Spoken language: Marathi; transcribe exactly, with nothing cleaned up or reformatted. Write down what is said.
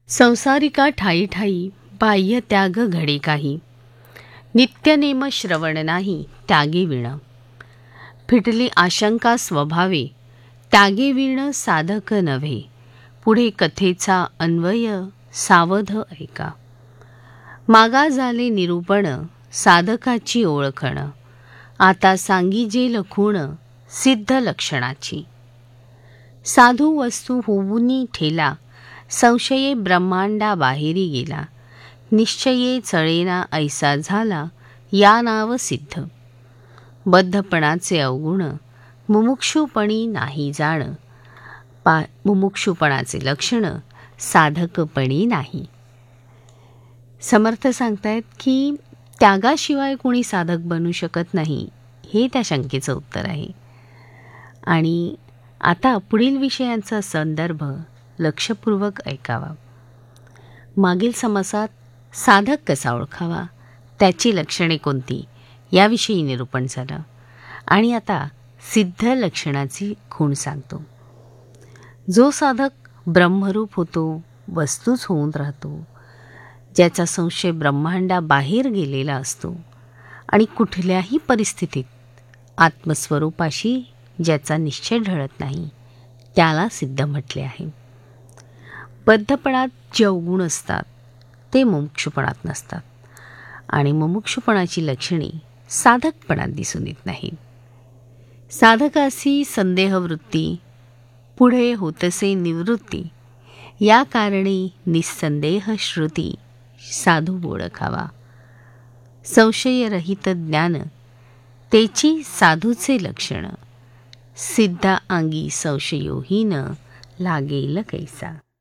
संसारिका ठाई ठाई बाह्य त्याग घडे काही, नित्यनेम श्रवण नाही त्यागे विण. फिटली आशंका स्वभावे, त्यागे विण साधक नव्हे. पुढे कथेचा अन्वय सावध ऐका. मागा झाले निरूपण साधकाची ओळखण, आता सांगी जे लखूण सिद्ध लक्षणाची. साधू वस्तू होऊनी ठेला, संशये ब्रह्मांडा बाहेरी गेला. निश्चये चळेना ऐसा झाला, या नाव सिद्ध. बद्धपणाचे अवगुण मुमुक्षुपणी नाही जाण, पा मुमुक्षुपणाचे लक्षण साधकपणी नाही. समर्थ सांगतायत की त्यागाशिवाय कोणी साधक बनू शकत नाही, हे त्या शंकेचं उत्तर आहे. आणि आता पुढील विषयांचा संदर्भ लक्षपूर्वक ऐकावा. मागील समासात साधक कसा ओळखावा, त्याची लक्षणे कोणती याविषयी निरूपण झालं. आणि आता सिद्ध लक्षणाची खूण सांगतो. जो साधक ब्रह्मरूप होतो, वस्तूच होऊन राहतो, ज्याचा संशय ब्रह्मांडाबाहेर गेलेला असतो आणि कुठल्याही परिस्थितीत आत्मस्वरूपाशी ज्याचा निश्चय ढळत नाही, त्याला सिद्ध म्हटले आहे. बद्धपणात जे अवगुण असतात ते मुमुक्षुपणात नसतात, आणि मुमुक्षुपणाची लक्षणे साधकपणात दिसून येत नाहीत. साधकासी संदेहवृत्ती, पुढे होतसे निवृत्ती, या कारणे निस्संदेह श्रुती साधू ओळखावा. संशयरहित ज्ञान तेची साधूचे लक्षण, सिद्ध अंगी संशयोही न लागेल कैसा.